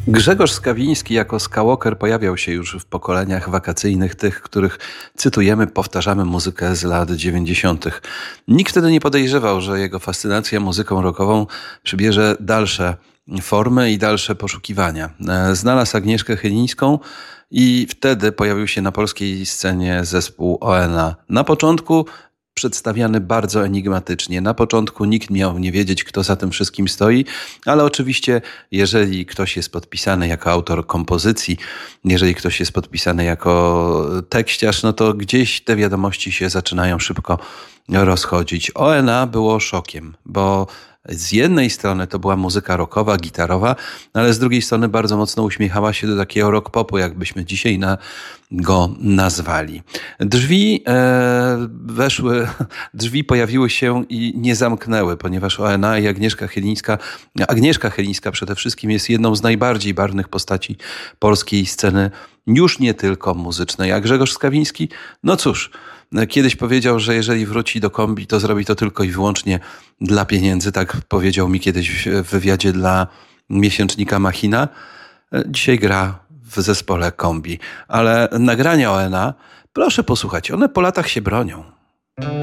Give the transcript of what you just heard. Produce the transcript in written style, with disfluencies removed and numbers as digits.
Grzegorz Skawiński jako Skywalker pojawiał się już w pokoleniach wakacyjnych tych, których cytujemy, powtarzamy muzykę z lat 90. Nikt wtedy nie podejrzewał, że jego fascynacja muzyką rockową przybierze dalsze formy i dalsze poszukiwania. Znalazł Agnieszkę Chylińską i wtedy pojawił się na polskiej scenie zespół ONA. Na początku przedstawiany bardzo enigmatycznie. Na początku nikt miał nie wiedzieć, kto za tym wszystkim stoi, ale oczywiście, jeżeli ktoś jest podpisany jako autor kompozycji, jeżeli ktoś jest podpisany jako tekściarz, no to gdzieś te wiadomości się zaczynają szybko rozchodzić. ONA było szokiem, bo z jednej strony to była muzyka rockowa, gitarowa, ale z drugiej strony bardzo mocno uśmiechała się do takiego rock popu, jakbyśmy dzisiaj go nazwali. Drzwi pojawiły się i nie zamknęły, ponieważ ONA i Agnieszka Chylińska przede wszystkim jest jedną z najbardziej barwnych postaci polskiej sceny, już nie tylko muzycznej. A Grzegorz Skawiński? No cóż, kiedyś powiedział, że jeżeli wróci do kombi, to zrobi to tylko i wyłącznie dla pieniędzy. Tak powiedział mi kiedyś w wywiadzie dla miesięcznika Machina. Dzisiaj gra w zespole kombi. Ale nagrania ONA, proszę posłuchać, one po latach się bronią.